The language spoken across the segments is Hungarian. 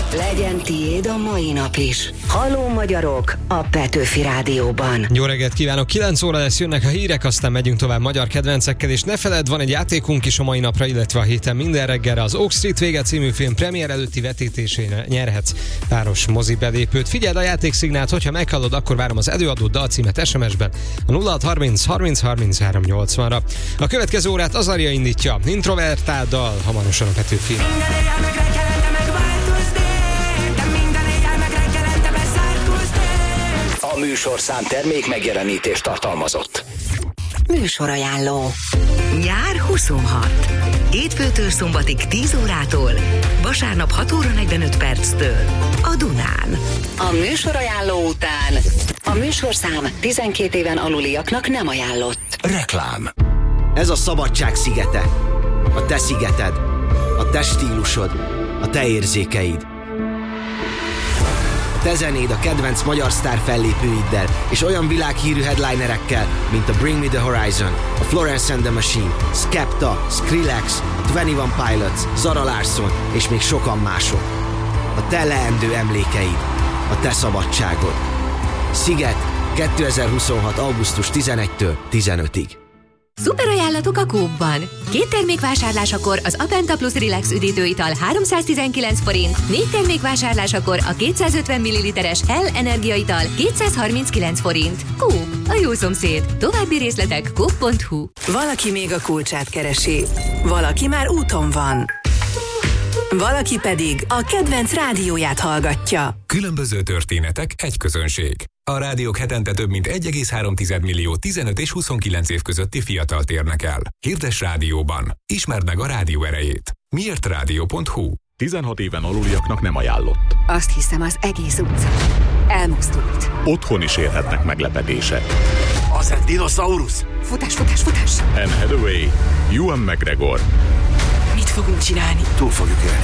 Legyen tiéd a mai nap is. Halló magyarok a Petőfi Rádióban. Jó reggelt kívánok, 9 óra lesz, jönnek a hírek, aztán megyünk tovább magyar kedvencekkel, és ne feledd, van egy játékunk is a mai napra, illetve a héten minden reggelre. Az Oak Street vége című film premier előtti vetítésén nyerhetsz páros mozi belépőt. Figyeld a játékszignált, hogyha meghallod, akkor várom az előadót dalcímet SMS-ben a 0630 30 33 80-ra. A következő órát Azaria indítja, Introvertált dal, hamarosan a Petőfi. A műsorszám termék megjelenítést tartalmazott. Műsorajánló. Nyár 26. Hétfőtől szombatig 10 órától, vasárnap 6 óra 45 perctől a Dunán. A műsorajánló után a műsorszám 12 éven aluliaknak nem ajánlott. Reklám. Ez a szabadság szigete. A te szigeted. A te stílusod. A te érzékeid. A te zenéd a kedvenc magyar sztár fellépőiddel és olyan világhírű headlinerekkel, mint a Bring Me The Horizon, a Florence and the Machine, Skepta, Skrillex, a 21 Pilots, Zara Larsson és még sokan mások. A te leendő emlékeid. A te szabadságod. Sziget 2026. augusztus 11-től 15-ig. Szuper ajánlatok a Coop-ban. 2 termékvásárlásakor az Apenta Plus Relax üdítőital 319 forint, 4 termékvásárlásakor a 250 ml-es Hell energiaital 239 forint. Coop, a jó szomszéd. További részletek coop.hu. Valaki még a kulcsát keresi, valaki már úton van, valaki pedig a kedvenc rádióját hallgatja. Különböző történetek, egy közönség. A rádiók hetente több mint 1,3 millió 15 és 29 év közötti fiatalt érnek el. Hirdess rádióban. Ismerd meg a rádió erejét. miértrádió.hu. 16 éven aluliaknak nem ajánlott. Azt hiszem, az egész utca elmozdult. Otthon is érhetnek meglepetések. Az egy dinoszaurusz? Futás, futás, futás! Anne Hathaway, Ewan McGregor. Mit fogunk csinálni? Túl fogjuk élni.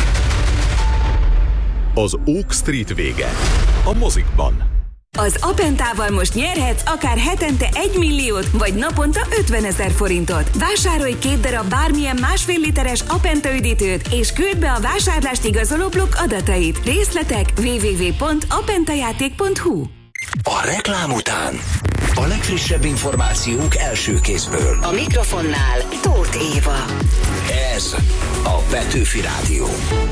Az Oak Street vége. A mozikban. Az Apentával most nyerhetsz akár hetente 1 milliót, vagy naponta 50 000 forintot. Vásárolj 2 darab bármilyen 1,5 literes Apenta üdítőt, és küld be a vásárlást igazoló blokk adatait. Részletek www.apentajáték.hu. A reklám után a legfrissebb információk első kézből. A mikrofonnál Tóth Éva. Ez a Petőfi Rádió.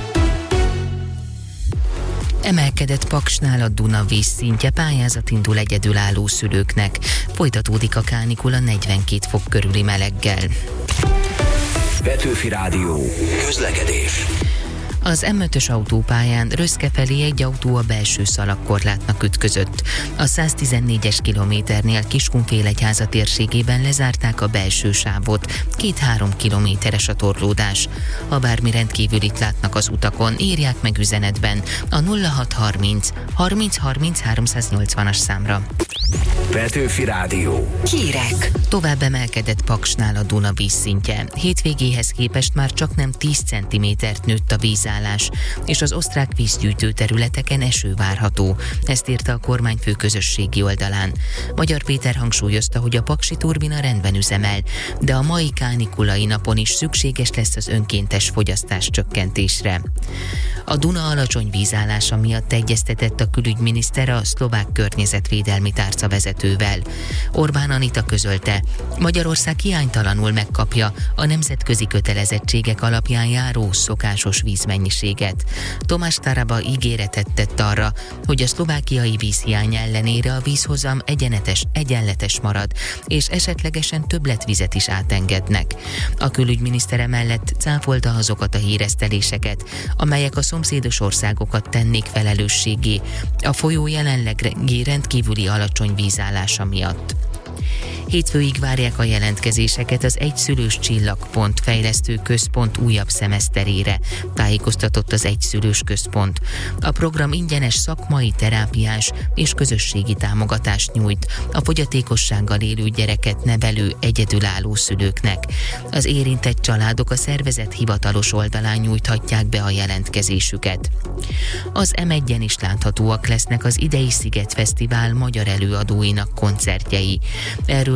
Emelkedett Paksnál a Duna vízszintje, pályázat indul egyedülálló szülőknek. Folytatódik a kánikula 42 fok körüli meleggel. Petőfi Rádió. Közlekedés. Az M5-ös autópályán Röszke felé egy autó a belső szalagkorlátnak ütközött. A 114-es kilométernél Kiskunfélegyháza térségében lezárták a belső sávot. 2-3 kilométeres a torlódás. Ha bármi rendkívülit látnak az utakon, írják meg üzenetben a 0630 30 30 380-as számra. Petőfi Rádió. Hírek. Tovább emelkedett Paksnál a Duna vízszintje. Hétvégéhez képest már csaknem 10 cm-t nőtt a vízállás, és az osztrák vízgyűjtő területeken eső várható. Ezt írta a kormányfő közösségi oldalán. Magyar Péter hangsúlyozta, hogy a paksi turbina rendben üzemel, de a mai kánikulai napon is szükséges lesz az önkéntes fogyasztás csökkentésre. A Duna alacsony vízállása miatt egyeztetett a külügyminiszter a szlovák környezetvédelmi tárca vezetővel. Orbán Anita közölte, Magyarország hiánytalanul megkapja a nemzetközi kötelezettségek alapján járó szokásos vízmennyiséget. Tomás Taraba ígéretet tett arra, hogy a szlovákiai vízhiány ellenére a vízhozam egyenletes marad, és esetlegesen többletvizet is átengednek. A külügyminiszter emellett cáfolta azokat a híreszteléseket, amelyek a szomszédos országokat tennék felelősségé a folyó jelenlegi rendkívüli alacsony vízállása miatt. Hétfőig várják a jelentkezéseket az Egyszülős Csillagpont fejlesztő központ újabb szemeszterére, tájékoztatott az Egyszülős Központ. A program ingyenes szakmai, terápiás és közösségi támogatást nyújt a fogyatékossággal élő gyereket nevelő egyedülálló szülőknek. Az érintett családok a szervezet hivatalos oldalán nyújthatják be a jelentkezésüket. Az M1-en is láthatóak lesznek az idei Sziget Fesztivál magyar előadóinak koncertjei. Erről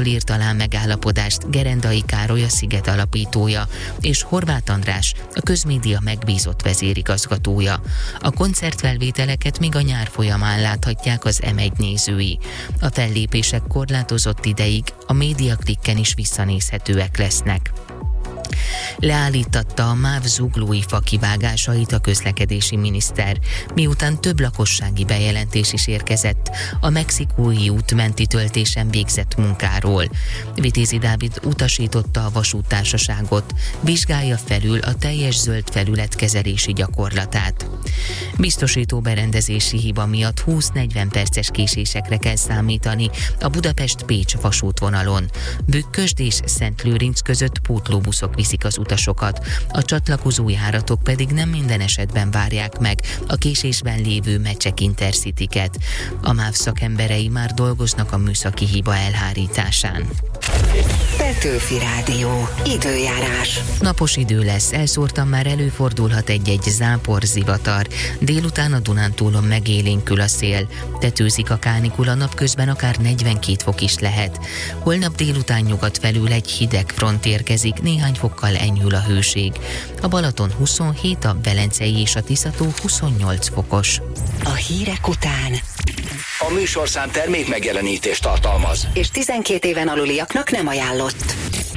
Petőfi Rádió. Időjárás. Napos idő lesz, elszórtan már előfordulhat egy-egy zápor, zivatar. Délután a Dunántúlon megélénkül a szél. Tetőzik a kánikula, napközben akár 42 fok is lehet. Holnap délután nyugat felül egy hideg front érkezik, néhány fokkal enyhül a hőség. A Balaton 27, a Velencei és a Tiszató 28 fokos. A hírek után A műsorszám termék megjelenítést tartalmaz, és 12 éven aluliaknak nem ajánlott.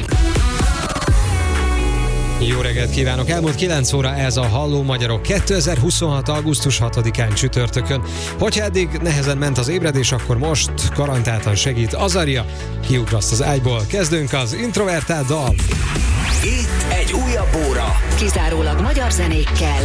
Jó reggelt kívánok! Elmúlt 9 óra ez a Halló Magyarok 2026. augusztus 6-án csütörtökön. Hogyha eddig nehezen ment az ébredés, akkor most garantáltan segít Azaria. Kiugraszt az ágyból. Kezdünk az introvertált dal. itt egy újabb óra. Kizárólag magyar zenékkel.